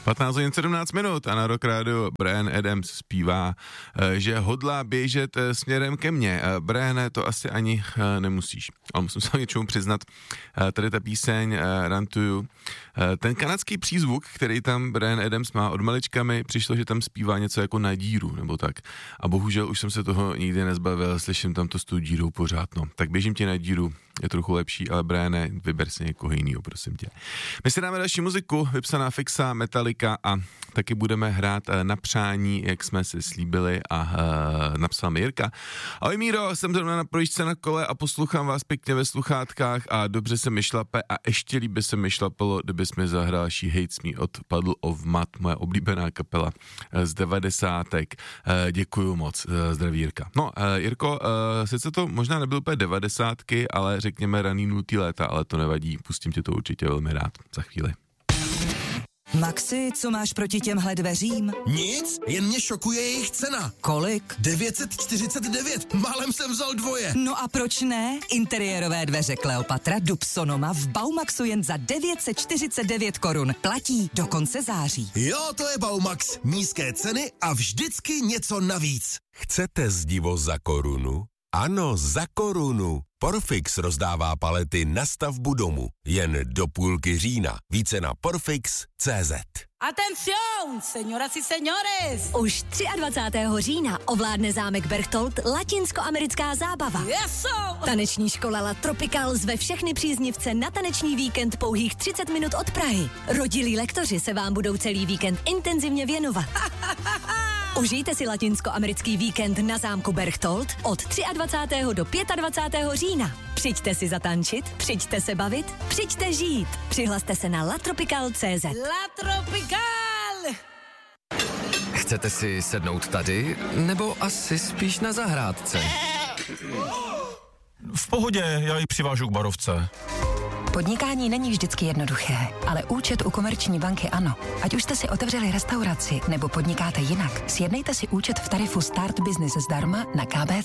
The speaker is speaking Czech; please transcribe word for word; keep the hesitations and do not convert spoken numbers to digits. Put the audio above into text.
patnáct hodin sedmnáct minut a na Rock Radio Bryan Adams zpívá, že hodlá běžet směrem ke mně. Bryan, to asi ani nemusíš. Ale musím se něčemu přiznat. Tady ta píseň Run to You. Ten kanadský přízvuk, který tam Bryan Adams má od malička, mi přišlo, že tam zpívá něco jako na díru, nebo tak. A bohužel už jsem se toho nikdy nezbavil, slyším tam to s tou dírou pořád, no. Tak běžím ti na díru, je trochu lepší, ale Bryane, vyber si někoho jinýho, prosím tě. My si dáme další muziku, vypsaná Fixa, Metallica a taky budeme hrát na přání, jak jsme si slíbili a uh, napsal mi Jirka. Ahoj Míro, jsem zrovna na projížďce na kole a poslouchám vás pěkně ve sluchátkách a dobře se mi šlape a ještě líbě se mi šlapalo, kdybys mi zahrál She Hates Me od Puddle of Mud, moje oblíbená kapela z devadesátek. Uh, děkuju moc, uh, zdraví Jirka. No, uh, Jirko, uh, sice to možná nebyl úplně devadesátky, ale řekněme raný nultý léta, ale to nevadí, pustím tě to určitě velmi rád za chvíli. Maxi, co máš proti těmhle dveřím? Nic, jen mě šokuje jejich cena. Kolik? devět set čtyřicet devět, málem jsem vzal dvoje. No a proč ne? Interiérové dveře Kleopatra Dub Sonoma v Baumaxu jen za devět set čtyřicet devět korun. Platí do konce září. Jo, to je Baumax. Nízké ceny a vždycky něco navíc. Chcete zdivo za korunu? Ano, za korunu. Porfix rozdává palety na stavbu domu. Jen do půlky října. Více na porfix tečka cé zet. Atención, señoras y señores! Už dvacátého třetího října ovládne zámek Berchtold latinskoamerická zábava. Yes, Taneční škola La Tropical zve všechny příznivce na taneční víkend pouhých třicet minut od Prahy. Rodilí lektoři se vám budou celý víkend intenzivně věnovat. Užijte si latinskoamerický víkend na zámku Berchtold od dvacátého třetího do dvacátého pátého října. Přijďte si zatančit, přijďte se bavit, přijďte žít. Přihlaste se na latropical tečka cé zet. La Tropical! Chcete si sednout tady, nebo asi spíš na zahrádce? V pohodě, já ji přivážu k barovce. Podnikání není vždycky jednoduché, ale účet u Komerční banky ano. Ať už jste si otevřeli restauraci nebo podnikáte jinak, sjednejte si účet v tarifu Start Business zdarma na ká bé